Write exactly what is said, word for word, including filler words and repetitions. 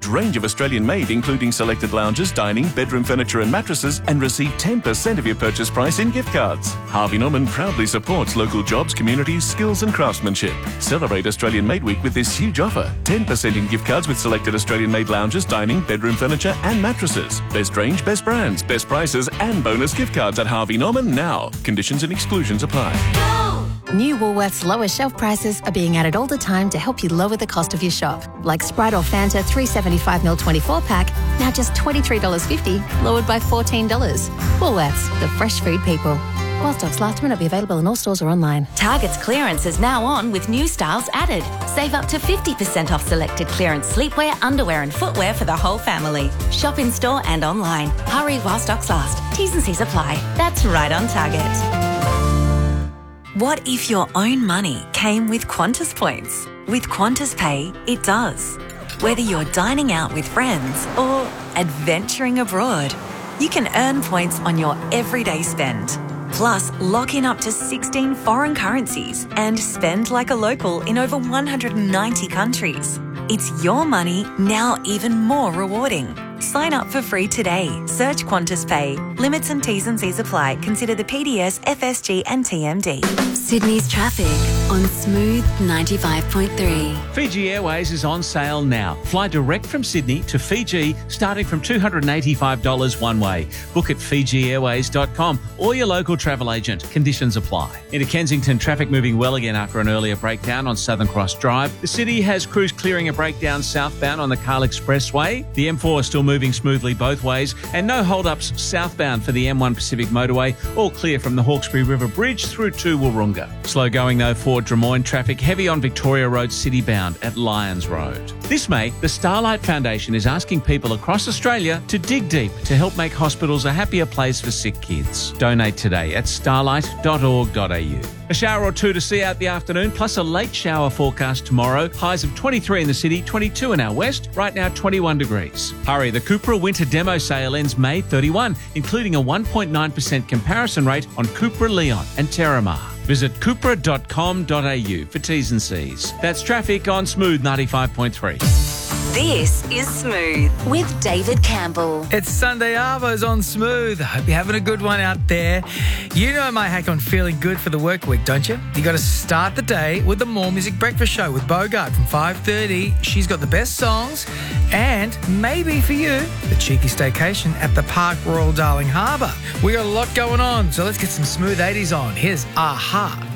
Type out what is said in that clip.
huge range of Australian-made, including selected lounges, dining, bedroom furniture and mattresses, and receive ten percent of your purchase price in gift cards. Harvey Norman proudly supports local jobs, communities, skills and craftsmanship. Celebrate Australian-made week with this huge offer. ten percent in gift cards with selected Australian-made lounges, dining, bedroom furniture and mattresses. Best range, best brands, best prices and bonus gift cards at Harvey Norman now. Conditions and exclusions apply. New Woolworths lower shelf prices are being added all the time to help you lower the cost of your shop. Like Sprite or Fanta three seventy-five milliliter twenty-four pack, now just twenty-three dollars fifty, lowered by fourteen dollars. Woolworths, the fresh food people. While stocks last, may not be available in all stores or online. Target's clearance is now on with new styles added. Save up to fifty percent off selected clearance sleepwear, underwear and footwear for the whole family. Shop in store and online. Hurry while stocks last. T's and C's apply. That's right on Target. What if your own money came with Qantas points? With Qantas Pay, it does. Whether you're dining out with friends or adventuring abroad, you can earn points on your everyday spend. Plus, lock in up to sixteen foreign currencies and spend like a local in over one hundred ninety countries. It's your money, now even more rewarding. Sign up for free today. Search Qantas Pay. Limits and T's and C's apply. Consider the P D S, F S G and T M D. Sydney's traffic on Smooth ninety-five point three. Fiji Airways is on sale now. Fly direct from Sydney to Fiji starting from two hundred eighty-five dollars one way. Book at fiji airways dot com or your local travel agent. Conditions apply. Into Kensington, traffic moving well again after an earlier breakdown on Southern Cross Drive. The city has crews clearing a breakdown southbound on the Carl Expressway. The M four is still moving smoothly both ways and no hold-ups southbound for the M one Pacific Motorway, all clear from the Hawkesbury River Bridge through to Wahroonga. Slow going though for Drummoyne traffic, heavy on Victoria Road city-bound at Lyons Road. This May, the Starlight Foundation is asking people across Australia to dig deep to help make hospitals a happier place for sick kids. Donate today at starlight dot org dot a u. A shower or two to see out the afternoon, plus a late shower forecast tomorrow. Highs of twenty-three in the city, twenty-two in our west, right now twenty-one degrees. Hurry, the Cupra Winter Demo Sale ends May thirty-first, including a one point nine percent comparison rate on Cupra Leon and Terramar. Visit cupra dot com dot a u for T's and C's. That's traffic on Smooth ninety-five point three. This is Smooth with David Campbell. It's Sunday Arvos on Smooth. I hope you're having a good one out there. You know my hack on feeling good for the work week, don't you? You got to start the day with the More Music Breakfast Show with Bogart from five thirty. She's got the best songs and maybe for you, the cheeky staycation at the Park Royal Darling Harbour. We got a lot going on, so let's get some smooth eighties on. Here's Aha.